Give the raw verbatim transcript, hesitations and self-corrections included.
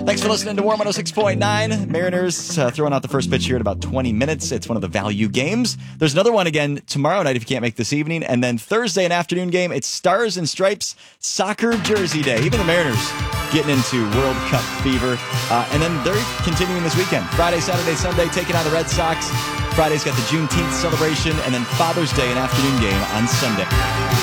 Thanks for listening to Warm one oh six point nine. Mariners uh, throwing out the first pitch here in about twenty minutes. It's one of the value games. There's another one again tomorrow night if you can't make this evening. And then Thursday, an afternoon game. It's Stars and Stripes Soccer Jersey Day. Even the Mariners getting into World Cup fever. Uh, and then they're continuing this weekend. Friday, Saturday, Sunday, taking on the Red Sox. Friday's got the Juneteenth celebration. And then Father's Day, an afternoon game on Sunday.